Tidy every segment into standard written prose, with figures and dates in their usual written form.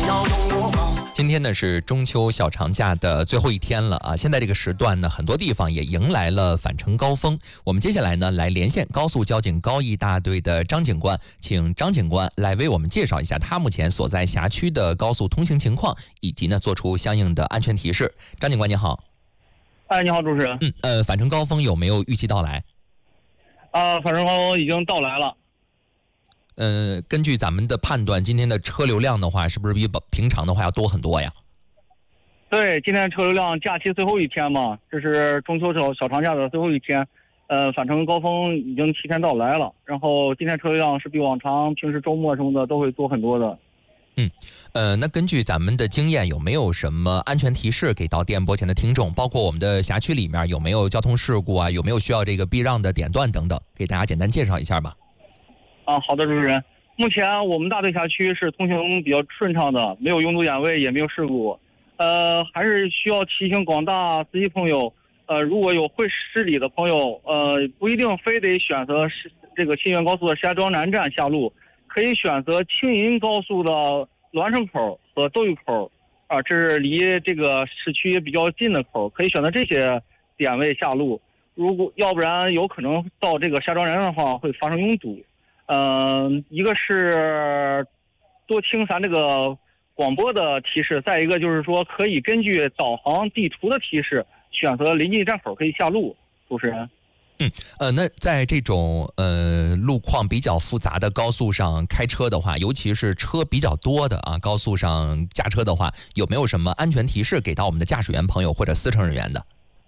今天呢是中秋小长假的最后一天了啊！现在这个时段呢，很多地方也迎来了返程高峰。我们接下来呢来连线高速交警高一大队的张警官，请张警官来为我们介绍一下他目前所在辖区的高速通行情况，以及呢做出相应的安全提示。张警官你好。 哎，你好，主持人。 返程高峰有没有预计到来？ 返程高峰已经到来了。 根据咱们的判断，今天的车流量的话，是不是比平常的话要多很多呀？ 对，今天车流量假期最后一天嘛，这是中秋小长假的最后一天，返程高峰已经提前到来了。然后今天车流量是比往常平时周末什么的都会多很多的。 那根据咱们的经验，有没有什么安全提示给到电波前的听众？包括我们的辖区里面有没有交通事故啊？有没有需要这个避让的点段等等？给大家简单介绍一下吧。 好的，主持人。目前我们大队辖区是通行比较顺畅的，没有拥堵掩卫，也没有事故。还是需要提醒广大司机朋友，如果有会失礼的朋友，不一定非得选择这个青云高速的石家庄南站下路，可以选择青云高速的栾城口和窦峪口，这是离这个市区比较近的口，可以选择这些点位下路。要不然有可能到这个石家庄南站的话会发生拥堵。一个是多听咱这个广播的提示，再一个就是说可以根据导航地图的提示选择临近站口可以下路。主持人。 那在这种路况比较复杂的高速上开车的话，尤其是车比较多的啊，高速上驾车的话，有没有什么安全提示给到我们的驾驶员朋友或者司乘人员的？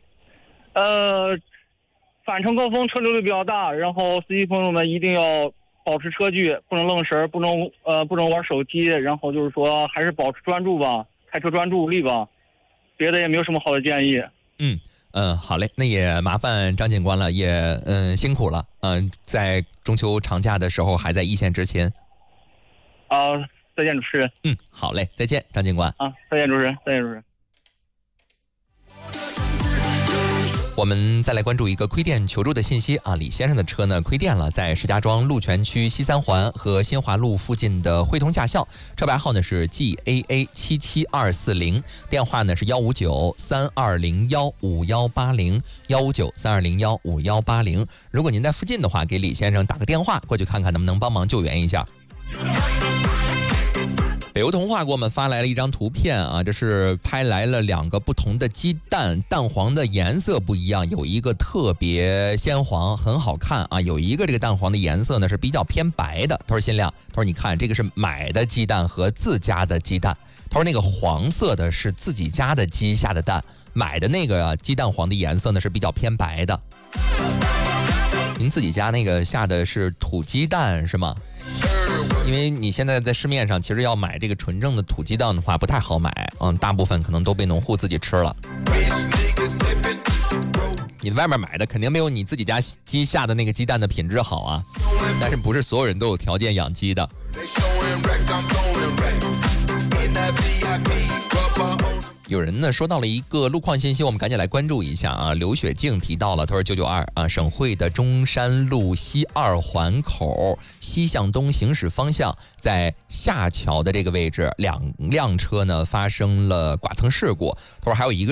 返程高峰车流量比较大，然后司机朋友们一定要保持车距，不能愣神，不能玩手机，然后就是说还是保持专注吧，开车专注力吧，别的也没有什么好的建议。 好嘞，那也麻烦张警官了，也辛苦了，在中秋长假的时候还在一线执勤。 再见主持人。 好嘞，再见张警官。 再见主持人，再见主持人。 我们再来关注一个亏电求助的信息啊，李先生的车呢亏电了，在石家庄鹿泉区西三环和新华路附近的汇通驾校，车牌号呢是 GAA77240，电话呢是15932015180，15932015180。如果您在附近的话，给李先生打个电话过去看看能不能帮忙救援一下。北欧童话给我们发来了一张图片啊，这是拍来了2个不同的鸡蛋，蛋黄的颜色不一样，有一个特别鲜黄，很好看啊，有一个这个蛋黄的颜色呢是比较偏白的。他说新亮，他说你看这个是买的鸡蛋和自家的鸡蛋，他说那个黄色的是自己家的鸡下的蛋，买的那个鸡蛋黄的颜色呢是比较偏白的。您自己家那个下的是土鸡蛋是吗？因为你现在在市面上其实要买这个纯正的土鸡蛋的话不太好买，大部分可能都被农户自己吃了。你外面买的肯定没有你自己家鸡下的那个鸡蛋的品质好啊，但是不是所有人都有条件养鸡的。有人呢说到了一个路况信息，我们赶紧来关注一下啊。刘雪静提到了，他说992啊，省会的中山路西2环口西向东行驶方向，在下桥的这个位置，2辆车呢发生了剐蹭事故。他说还有一个